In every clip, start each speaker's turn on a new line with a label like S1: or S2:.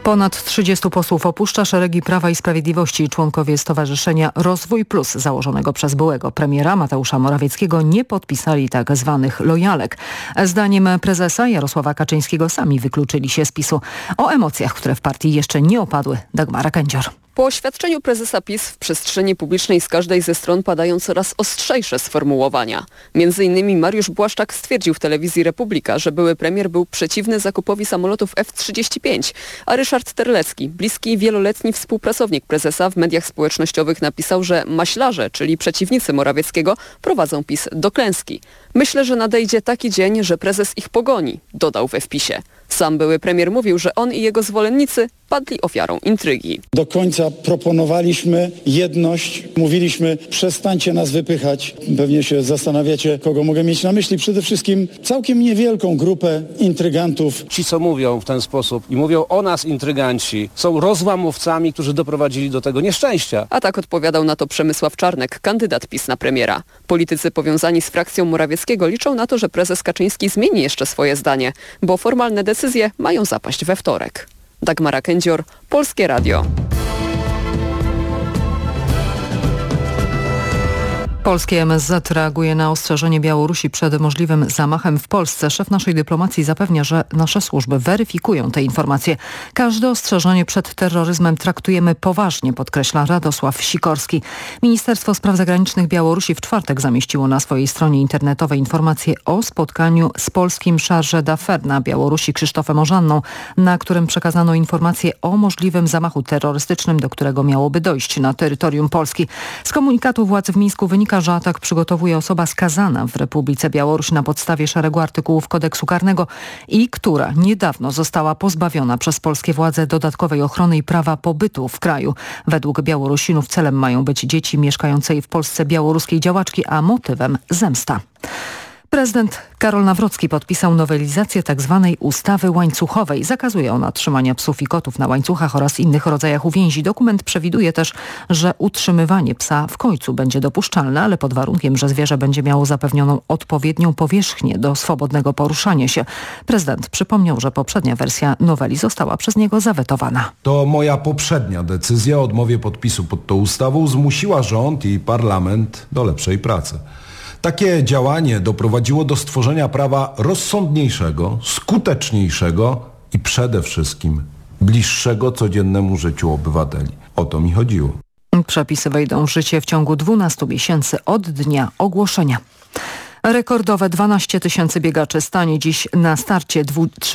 S1: Ponad 30 posłów opuszcza szeregi Prawa i Sprawiedliwości. Członkowie Stowarzyszenia Rozwój Plus, założonego przez byłego premiera Mateusza Morawieckiego, nie podpisali tak zwanych lojalek. Zdaniem prezesa Jarosława Kaczyńskiego sami wykluczyli się z PiS-u. O emocjach, które w partii jeszcze nie opadły, Dagmara Kędzior.
S2: Po oświadczeniu prezesa PiS w przestrzeni publicznej z każdej ze stron padają coraz ostrzejsze sformułowania. Między innymi Mariusz Błaszczak stwierdził w telewizji Republika, że były premier był przeciwny zakupowi samolotów F-35, a Ryszard Terlecki, bliski wieloletni współpracownik prezesa, w mediach społecznościowych napisał, że maślarze, czyli przeciwnicy Morawieckiego, prowadzą PiS do klęski. Myślę, że nadejdzie taki dzień, że prezes ich pogoni, dodał we wpisie. Sam były premier mówił, że on i jego zwolennicy padli ofiarą intrygi.
S3: Do końca proponowaliśmy jedność, mówiliśmy przestańcie nas wypychać. Pewnie się zastanawiacie, kogo mogę mieć na myśli. Przede wszystkim całkiem niewielką grupę intrygantów.
S4: Ci, co mówią w ten sposób i mówią o nas intryganci, są rozłamowcami, którzy doprowadzili do tego nieszczęścia.
S2: A tak odpowiadał na to Przemysław Czarnek, kandydat PiS na premiera. Politycy powiązani z frakcją Morawieckiego liczą na to, że prezes Kaczyński zmieni jeszcze swoje zdanie, bo formalne decyzje mają zapaść we wtorek. Dagmara Kędzior, Polskie Radio.
S1: Polskie MSZ reaguje na ostrzeżenie Białorusi przed możliwym zamachem w Polsce. Szef naszej dyplomacji zapewnia, że nasze służby weryfikują te informacje. Każde ostrzeżenie przed terroryzmem traktujemy poważnie, podkreśla Radosław Sikorski. Ministerstwo Spraw Zagranicznych Białorusi w czwartek zamieściło na swojej stronie internetowej informacje o spotkaniu z polskim chargé d'affaires na Białorusi Krzysztofem Ożanną, na którym przekazano informacje o możliwym zamachu terrorystycznym, do którego miałoby dojść na terytorium Polski. Z komunikatu władz w Mińsku wynika, że atak przygotowuje osoba skazana w Republice Białorusi na podstawie szeregu artykułów kodeksu karnego i która niedawno została pozbawiona przez polskie władze dodatkowej ochrony i prawa pobytu w kraju. Według Białorusinów celem mają być dzieci mieszkającej w Polsce białoruskiej działaczki, a motywem zemsta. Prezydent Karol Nawrocki podpisał nowelizację tzw. ustawy łańcuchowej. Zakazuje ona trzymania psów i kotów na łańcuchach oraz innych rodzajach uwięzi. Dokument przewiduje też, że utrzymywanie psa w końcu będzie dopuszczalne, ale pod warunkiem, że zwierzę będzie miało zapewnioną odpowiednią powierzchnię do swobodnego poruszania się. Prezydent przypomniał, że poprzednia wersja noweli została przez niego zawetowana.
S5: To moja poprzednia decyzja o odmowie podpisu pod tą ustawą zmusiła rząd i parlament do lepszej pracy. Takie działanie doprowadziło do stworzenia prawa rozsądniejszego, skuteczniejszego i przede wszystkim bliższego codziennemu życiu obywateli. O to mi chodziło.
S1: Przepisy wejdą w życie w ciągu 12 miesięcy od dnia ogłoszenia. Rekordowe 12 000 biegaczy stanie dziś na starcie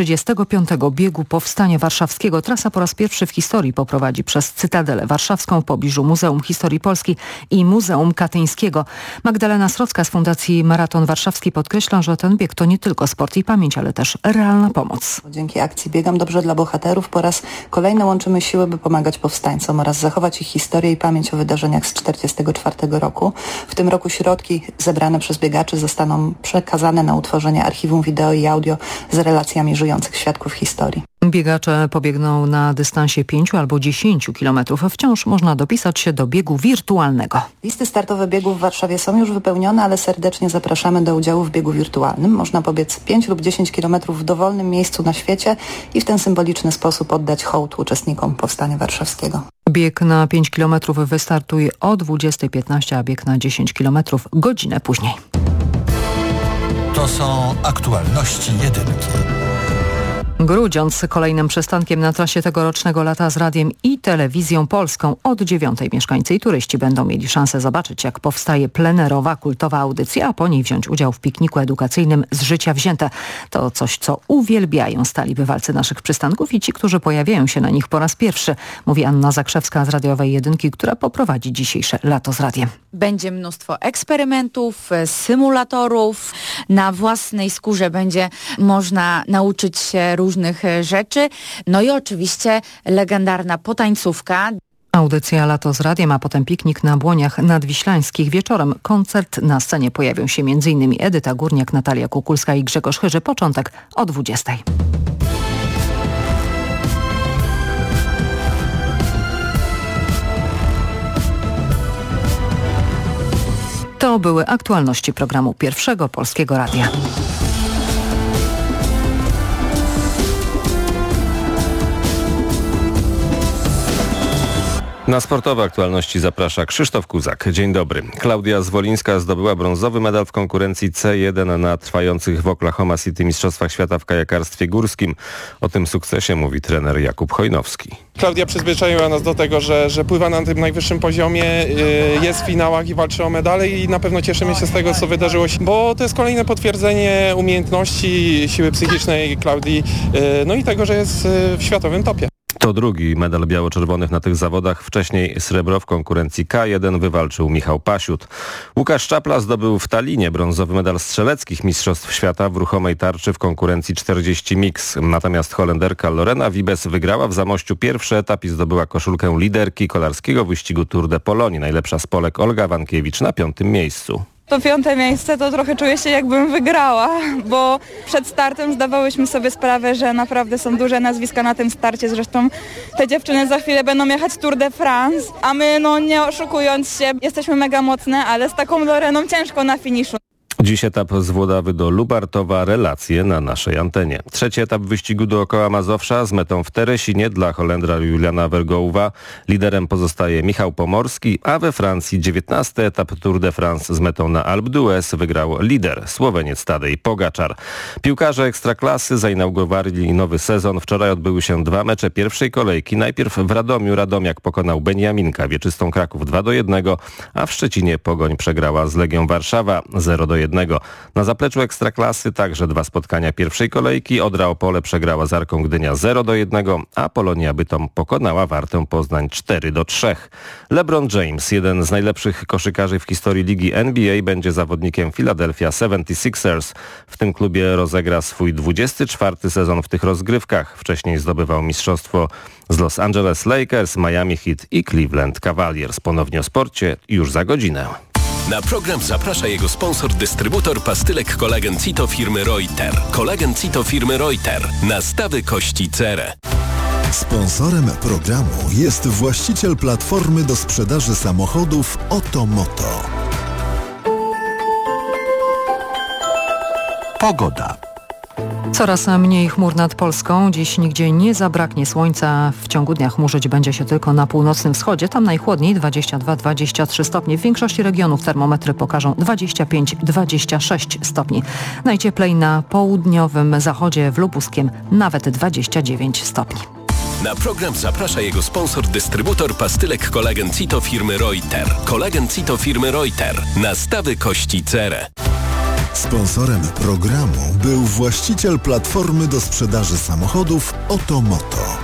S1: 35. biegu Powstania Warszawskiego. Trasa po raz pierwszy w historii poprowadzi przez Cytadelę Warszawską w pobliżu Muzeum Historii Polski i Muzeum Katyńskiego. Magdalena Srocka z Fundacji Maraton Warszawski podkreśla, że ten bieg to nie tylko sport i pamięć, ale też realna pomoc.
S6: Dzięki akcji Biegam Dobrze dla Bohaterów po raz kolejny łączymy siły, by pomagać powstańcom oraz zachować ich historię i pamięć o wydarzeniach z 1944 roku. W tym roku środki zebrane przez biegaczy zostaną przekazane na utworzenie archiwum wideo i audio z relacjami żyjących świadków historii.
S1: Biegacze pobiegną na dystansie 5 albo 10 kilometrów. Wciąż można dopisać się do biegu wirtualnego.
S6: Listy startowe biegów w Warszawie są już wypełnione, ale serdecznie zapraszamy do udziału w biegu wirtualnym. Można pobiec 5 lub 10 kilometrów w dowolnym miejscu na świecie i w ten symboliczny sposób oddać hołd uczestnikom Powstania Warszawskiego.
S1: Bieg na 5 kilometrów wystartuje o 20:15, a bieg na 10 kilometrów godzinę później.
S7: To są aktualności jedynki.
S1: Grudziądz kolejnym przystankiem na trasie tegorocznego lata z radiem i telewizją polską. Od 9:00 mieszkańcy i turyści będą mieli szansę zobaczyć, jak powstaje plenerowa, kultowa audycja, a po niej wziąć udział w pikniku edukacyjnym z życia wzięte. To coś, co uwielbiają stali bywalcy naszych przystanków i ci, którzy pojawiają się na nich po raz pierwszy, mówi Anna Zakrzewska z radiowej jedynki, która poprowadzi dzisiejsze lato z radiem.
S8: Będzie mnóstwo eksperymentów, symulatorów. Na własnej skórze będzie można nauczyć się różnych rzeczy. No i oczywiście legendarna potańcówka.
S1: Audycja Lato z radiem, a potem piknik na Błoniach Nadwiślańskich. Wieczorem koncert. Na scenie pojawią się m.in. Edyta Górniak, Natalia Kukulska i Grzegorz Chyży. Początek o 20:00. To były aktualności programu Pierwszego Polskiego Radia.
S9: Na sportowe aktualności zaprasza Krzysztof Kuzak. Dzień dobry. Klaudia Zwolińska zdobyła brązowy medal w konkurencji C1 na trwających w Oklahoma City Mistrzostwach Świata w kajakarstwie górskim. O tym sukcesie mówi trener Jakub Hojnowski.
S10: Klaudia przyzwyczaiła nas do tego, że pływa na tym najwyższym poziomie, jest w finałach i walczy o medale i na pewno cieszymy się z tego, co wydarzyło się, bo to jest kolejne potwierdzenie umiejętności, siły psychicznej Klaudii, no i tego, że jest w światowym topie.
S9: To drugi medal biało-czerwonych na tych zawodach. Wcześniej srebro w konkurencji K1 wywalczył Michał Pasiut. Łukasz Czapla zdobył w Tallinie brązowy medal strzeleckich Mistrzostw Świata w ruchomej tarczy w konkurencji 40 mix. Natomiast Holenderka Lorena Wiebes wygrała w Zamościu pierwszy etap i zdobyła koszulkę liderki kolarskiego wyścigu Tour de Pologne. Najlepsza z Polek Olga Wankiewicz na 5. miejscu.
S11: To 5. miejsce to trochę czuję się jakbym wygrała, bo przed startem zdawałyśmy sobie sprawę, że naprawdę są duże nazwiska na tym starcie. Zresztą te dziewczyny za chwilę będą jechać Tour de France, a my nie oszukując się, jesteśmy mega mocne, ale z taką Loreną ciężko na finiszu.
S9: Dziś etap z Włodawy do Lubartowa, relacje na naszej antenie. Trzeci etap wyścigu dookoła Mazowsza z metą w Teresinie dla Holendra Juliana Vergouwa. Liderem pozostaje Michał Pomorski, a we Francji 19. etap Tour de France z metą na Alpe d'Huez wygrał lider, Słoweniec Tadej Pogaczar. Piłkarze Ekstraklasy zainaugurowali nowy sezon. Wczoraj odbyły się 2 mecze pierwszej kolejki. Najpierw w Radomiu Radomiak pokonał Beniaminka Wieczystą Kraków 2-1, a w Szczecinie Pogoń przegrała z Legią Warszawa 0-1. Na zapleczu Ekstraklasy także 2 spotkania pierwszej kolejki. Odra Opole przegrała z Arką Gdynia 0-1, a Polonia Bytom pokonała Wartę Poznań 4-3. LeBron James, jeden z najlepszych koszykarzy w historii ligi NBA, będzie zawodnikiem Philadelphia 76ers. W tym klubie rozegra swój 24. sezon w tych rozgrywkach. Wcześniej zdobywał mistrzostwo z Los Angeles Lakers, Miami Heat i Cleveland Cavaliers. Ponownie o sporcie już za godzinę.
S12: Na program zaprasza jego sponsor, dystrybutor pastylek Kolagen Cito firmy Reuter. Kolagen Cito firmy Reuter. Nastawy kości cerę.
S13: Sponsorem programu jest właściciel platformy do sprzedaży samochodów Otomoto.
S7: Pogoda.
S1: Coraz mniej chmur nad Polską. Dziś nigdzie nie zabraknie słońca. W ciągu dnia chmurzyć będzie się tylko na północnym wschodzie. Tam najchłodniej 22-23 stopnie. W większości regionów termometry pokażą 25-26 stopni. Najcieplej na południowym zachodzie w Lubuskiem nawet 29 stopni.
S12: Na program zaprasza jego sponsor, dystrybutor pastylek Kolagen Cito firmy Reuter. Kolagen Cito firmy Reuter. Nastawy kości cerę.
S13: Sponsorem programu był właściciel platformy do sprzedaży samochodów Otomoto.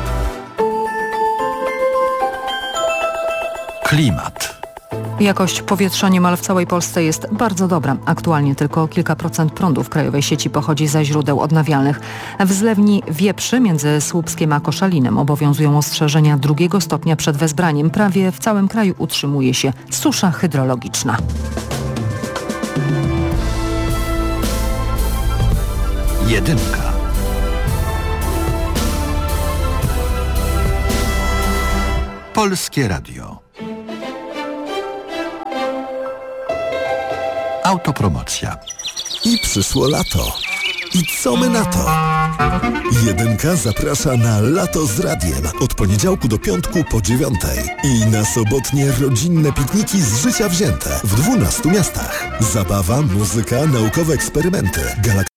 S7: Klimat.
S1: Jakość powietrza niemal w całej Polsce jest bardzo dobra. Aktualnie tylko kilka procent prądu w krajowej sieci pochodzi ze źródeł odnawialnych. W zlewni Wieprzy między Słupskiem a Koszalinem obowiązują ostrzeżenia 2. stopnia przed wezbraniem. Prawie w całym kraju utrzymuje się susza hydrologiczna.
S7: Jedynka. Polskie Radio. Autopromocja.
S13: I przyszło lato. I co my na to? Jedynka zaprasza na Lato z Radiem od poniedziałku do piątku po 9:00 i na sobotnie rodzinne pikniki z życia wzięte w 12 miastach. Zabawa, muzyka, naukowe eksperymenty, galaktyczne